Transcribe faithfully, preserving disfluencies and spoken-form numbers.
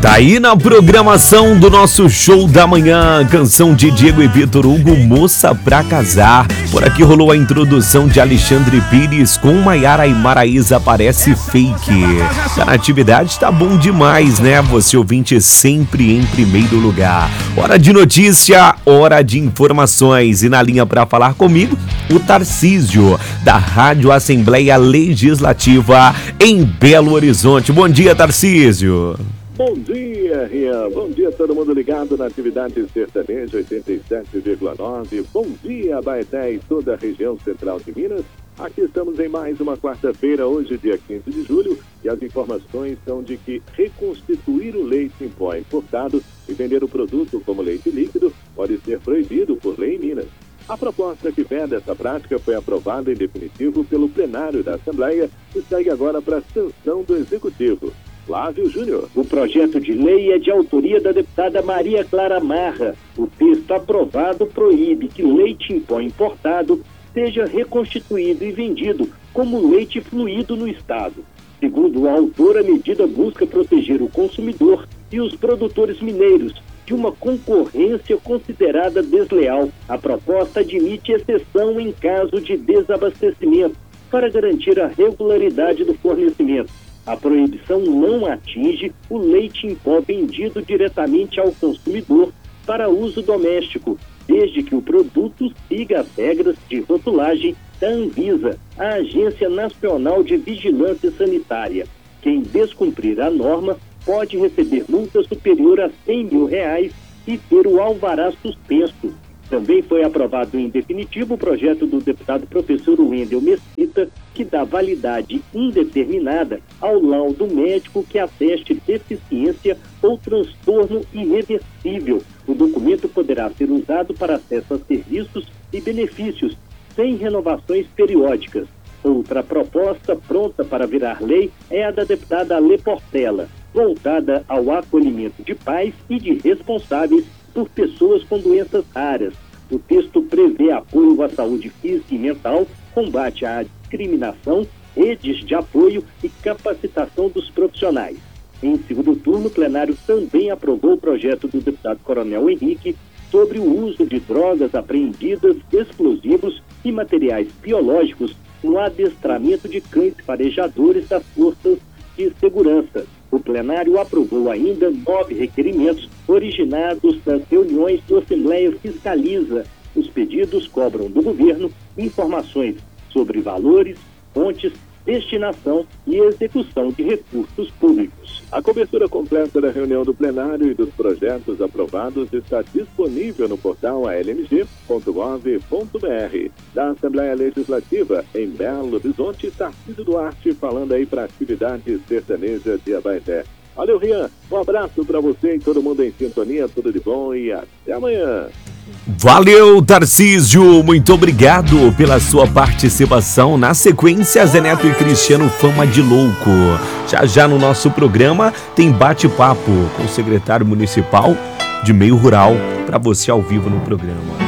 Tá aí na programação do nosso show da manhã, canção de Diego e Vitor Hugo, Moça Pra Casar. Por aqui rolou a introdução de Alexandre Pires com Maiara e Maraísa, Parece Fake. A atividade tá bom demais, né? Você ouvinte sempre em primeiro lugar. Hora de notícia, hora de informações. E na linha para falar comigo, o Tarcísio, da Rádio Assembleia Legislativa em Belo Horizonte. Bom dia, Tarcísio. Bom dia, Rian. Bom dia a todo mundo ligado na atividade sertaneja oitenta e sete vírgula nove. Bom dia, Abaeté e toda a região central de Minas. Aqui estamos em mais uma quarta-feira, hoje dia quinze de julho, e as informações são de que reconstituir o leite em pó importado e vender o produto como leite líquido pode ser proibido por lei em Minas. A proposta que veda essa prática foi aprovada em definitivo pelo plenário da Assembleia e segue agora para a sanção do Executivo. Flávio Júnior. O projeto de lei é de autoria da deputada Maria Clara Marra. O texto aprovado proíbe que leite em pó importado seja reconstituído e vendido como leite fluido no Estado. Segundo a autora, a medida busca proteger o consumidor e os produtores mineiros de uma concorrência considerada desleal. A proposta admite exceção em caso de desabastecimento para garantir a regularidade do fornecimento. A proibição não atinge o leite em pó vendido diretamente ao consumidor para uso doméstico, desde que o produto siga as regras de rotulagem da Anvisa, a Agência Nacional de Vigilância Sanitária. Quem descumprir a norma pode receber multa superior a cem mil reais e ter o alvará suspenso. Também foi aprovado em definitivo o projeto do deputado professor Wendel Mesquita, que dá validade indeterminada ao laudo médico que ateste deficiência ou transtorno irreversível. O documento poderá ser usado para acesso a serviços e benefícios, sem renovações periódicas. Outra proposta pronta para virar lei é a da deputada Alê Portela, voltada ao acolhimento de pais e de responsáveis por pessoas com doenças raras. O texto prevê apoio à saúde física e mental, combate à discriminação, redes de apoio e capacitação dos profissionais. Em segundo turno, o plenário também aprovou o projeto do deputado Coronel Henrique sobre o uso de drogas apreendidas, explosivos e materiais biológicos no adestramento de cães farejadores das forças de segurança. O plenário aprovou ainda nove requerimentos originados das reuniões do Assembleia Fiscaliza. Os pedidos cobram do governo informações sobre valores, fontes, destinação e execução de recursos públicos. A cobertura completa da reunião do plenário e dos projetos aprovados está disponível no portal a l m g ponto gov ponto b r. Da Assembleia Legislativa em Belo Horizonte, Tarcísio Duarte falando aí para a atividade sertaneja de Abaeté. Valeu, Rian. Um abraço para você e todo mundo em sintonia. Tudo de bom e até amanhã. Valeu, Tarcísio, muito obrigado pela sua participação. Na sequência, Zé Neto e Cristiano, Fama de Louco. Já já no nosso programa tem bate-papo com o secretário municipal de Meio Rural para você ao vivo no programa.